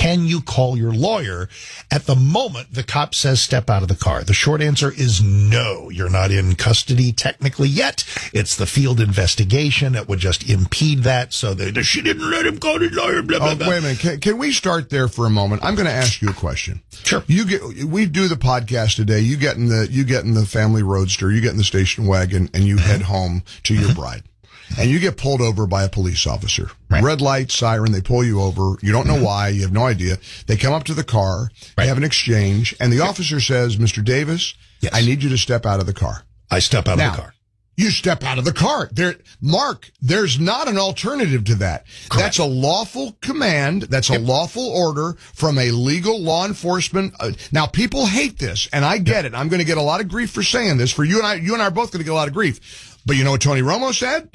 can you call your lawyer at the moment the cop says step out of the car? The short answer is no. You're not in custody technically yet. It's the field investigation. It would just impede that. So she didn't let him call his lawyer. Blah, blah, blah. Wait a minute. Can we start there for a moment? I'm going to ask you a question. Sure. We do the podcast today. You get in the family roadster. You get in the station wagon, and you head home to your bride. And you get pulled over by a police officer. Right. Red light, siren, they pull you over. You don't know why. You have no idea. They come up to the car. Right. They have an exchange. And the officer says, Mr. Davis, yes, I need you to step out of the car. I step out of the car. You step out of the car. Mark, there's not an alternative to that. Correct. That's a lawful command. That's a lawful order from a legal law enforcement. Now, people hate this, and I get it. I'm going to get a lot of grief for saying this. For you and I are both going to get a lot of grief. But you know what Tony Romo said?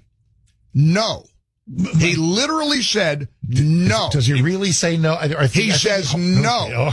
No. He literally said no. Does he really say no? He says no.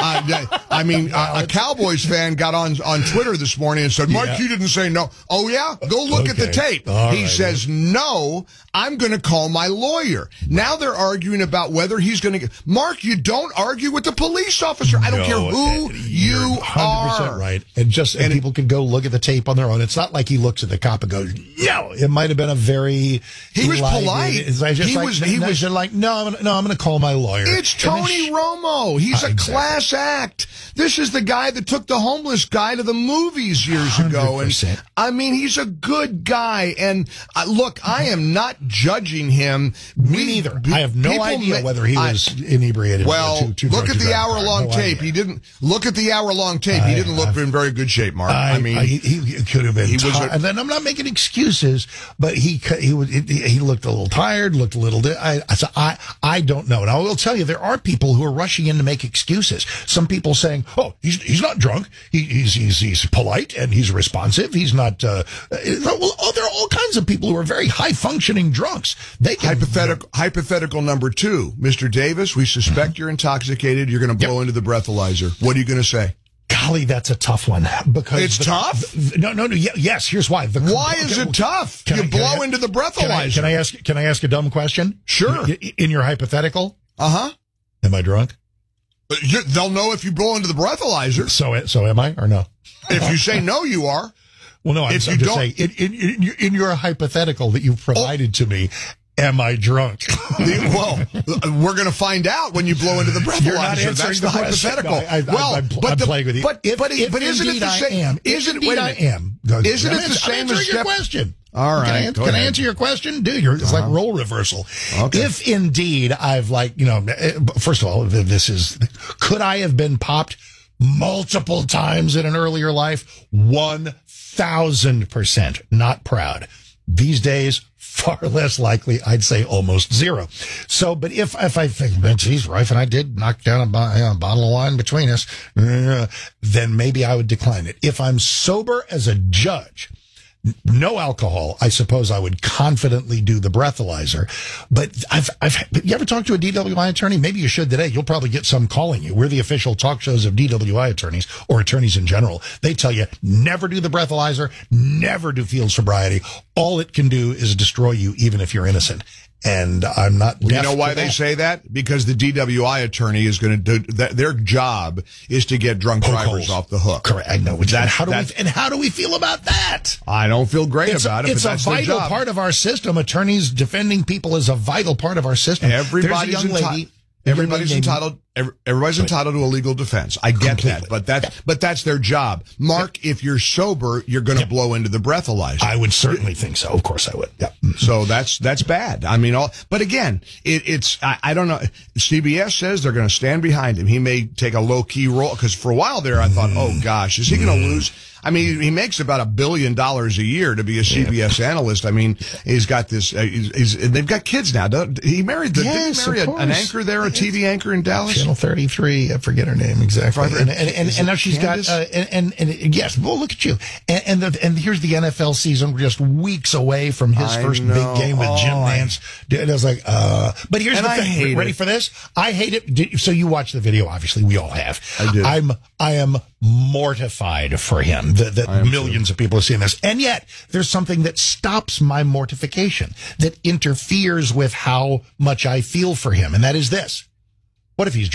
I mean, a Cowboys fan got on Twitter this morning and said, Mark, you didn't say no. Oh, yeah? Go look at the tape. He says, no, I'm going to call my lawyer. Now they're arguing about whether he's going to get... Mark, you don't argue with the police officer. I don't care who you are. 100% right. And people can go look at the tape on their own. It's not like he looks at the cop and goes, no. It might have been a very... He was polite. He was like, no, I'm going to call my lawyer. It's Tony Romo. He's a class act. This is the guy that took the homeless guy to the movies years ago. 100%. And I mean, he's a good guy. And look, I am not judging him. Me neither. I have no idea whether he was inebriated. Well, look at the hour-long tape. He didn't look at the hour-long tape. He didn't look in very good shape, Mark. I mean, he could have been. And then I'm not making excuses, but he looked a little tired, looked a little. I don't know. And I will tell you, there are people who are rushing in to make excuses. Some people saying, "Oh, he's not drunk. He's polite and he's responsive. He's not." There are all kinds of people who are very high functioning drunks. They can, hypothetical number 2, Mr. Davis. We suspect you're intoxicated. You're going to blow into the breathalyzer. What are you going to say? Golly, that's a tough one. Because it's tough? No. Yes, here's why. Why is it tough? You blow into the breathalyzer. Can I ask a dumb question? Sure. In your hypothetical? Uh-huh. Am I drunk? They'll know if you blow into the breathalyzer. So am I or no? If you say no, you are. Well, no, I'm just saying, in your hypothetical that you've provided to me, am I drunk? Well, we're going to find out when you blow into the breathalyzer. You're not answering the hypothetical. I'm playing with you. But isn't it the same? Isn't it the same as your question? All right. Can I answer your question? Dude, it's like role reversal. Okay. If indeed I've first of all, could I have been popped multiple times in an earlier life? 1,000%. Not proud. These days, far less likely. I'd say almost zero. So, but if I think, geez, Rife and I did knock down a bottle of wine between us, then maybe I would decline it. If I'm sober as a judge, no alcohol, I suppose I would confidently do the breathalyzer. But you ever talked to a DWI attorney? Maybe you should today. You'll probably get some calling you. We're the official talk shows of DWI attorneys or attorneys in general. They tell you never do the breathalyzer, never do field sobriety. All it can do is destroy you, even if you're innocent. And I'm not. You know why they say that? Because the DWI attorney is going to do their job is to get drunk drivers off the hook. Correct. I know. How do we feel about that? I don't feel great about it. It's a vital part of our system. Attorneys defending people is a vital part of our system. Everybody's entitled to a legal defense. I get that, but that's their job. Mark, if you're sober, you're going to blow into the breathalyzer. I would certainly think so. Of course I would. Yeah. So that's bad. I mean, but again, I don't know. CBS says they're going to stand behind him. He may take a low key role because for a while there, I thought, oh gosh, is he going to lose? I mean, he makes about $1 billion a year to be a CBS analyst. I mean, he's got this. They've got kids now. He married an anchor there, a TV anchor in Dallas. Channel 33. I forget her name exactly. And now she's Candace? Got and yes. Well, look at you. And here's the NFL season. We're just weeks away from his first big game with Jim Nance. And I was like, but here's the thing. Ready for this? I hate it. So you watched the video. Obviously, we all have. I did. I am mortified for him that millions of people are seeing this. And yet there's something that stops my mortification, that interferes with how much I feel for him. And that is this. What if he's